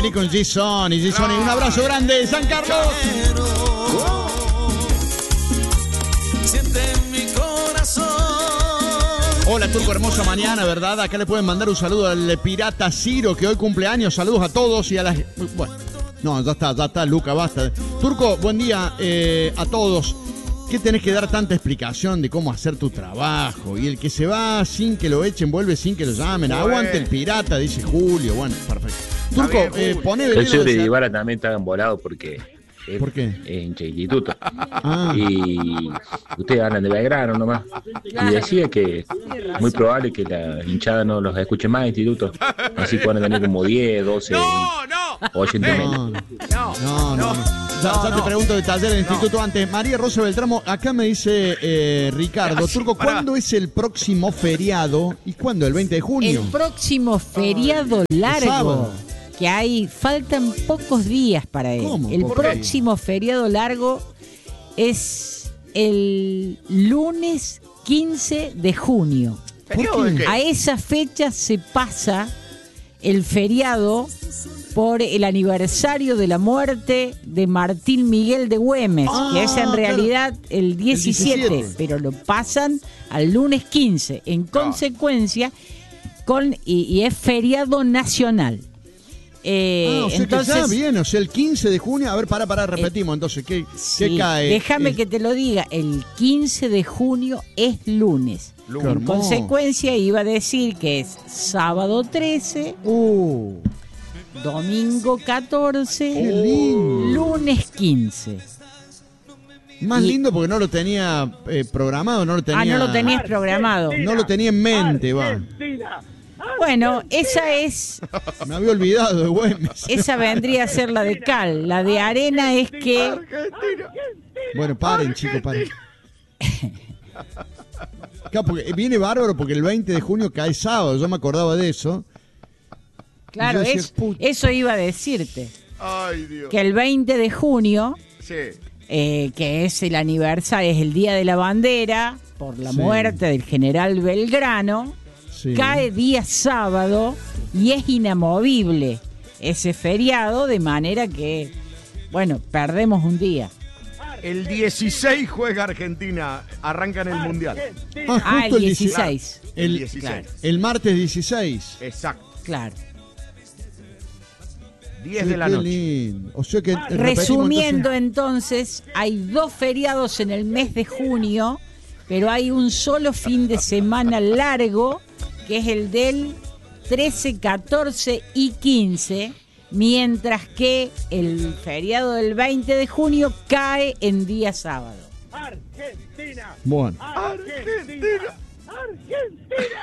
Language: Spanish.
venir con G-Sony. G-Sony, un abrazo grande, San Carlos. Siente mi corazón. Hola, Turco, hermosa mañana, ¿verdad? Acá le pueden mandar un saludo al pirata Ciro, que hoy cumple años. Saludos a todos y a las... Bueno, no, ya está, Luca, basta. Turco, buen día a todos. ¿Qué tenés que dar tanta explicación de cómo hacer tu trabajo? Y el que se va sin que lo echen, vuelve sin que lo llamen. Aguante el pirata, dice Julio. Bueno, perfecto. Turco, poné... El señor de Ibarra también está embolado porque... ¿Por qué? Es hincha de instituto. Y ustedes hablan de Belgrano nomás. Y decía que es muy probable que la hinchada no los escuche más de instituto. Así que van a tener como 10, 12, 80 No. Ya te pregunto de taller del instituto antes. María Rosa Beltramo, acá me dice Ricardo, Turco, ¿cuándo es el próximo feriado? ¿Y cuándo? ¿El 20 de junio? El próximo feriado largo. Que faltan pocos días para él. ¿Cómo? El próximo feriado largo es el lunes 15 de junio. ¿Por qué? A esa fecha se pasa el feriado por el aniversario de la muerte de Martín Miguel de Güemes, que es en realidad el 17, pero lo pasan al lunes 15. En consecuencia, y es feriado nacional. O sea entonces, que ya viene, o sea, el 15 de junio, a ver, repetimos, entonces, ¿qué cae? Déjame que te lo diga, el 15 de junio es lunes. En consecuencia, iba a decir que es sábado 13, domingo 14, lunes 15. Más lindo porque no lo tenía programado, no lo tenía... no lo tenías programado. No lo tenía en mente, va. Bueno, esa es... Me había olvidado de Güemes. Esa vendría a ser la de cal. La de arena es que... Argentina. Bueno, paren, chicos, paren. Claro, porque viene bárbaro porque el 20 de junio cae sábado. Yo me acordaba de eso. Claro, decía, eso iba a decirte. Ay, Dios. Que el 20 de junio, Sí. que es el aniversario, es el Día de la Bandera, por la muerte del general Belgrano... Sí. Cae día sábado y es inamovible ese feriado, de manera que, bueno, perdemos un día. El 16 juega Argentina, arrancan el Mundial. Justo el 16. El 16. Claro. El martes 16. Exacto. Claro. 10 de la noche. Lindo. O sea que Resumiendo entonces, hay 2 feriados en el mes de junio, pero hay un solo fin de semana largo, que es el del 13, 14 y 15, mientras que el feriado del 20 de junio cae en día sábado. Argentina. Bueno. Argentina. Argentina.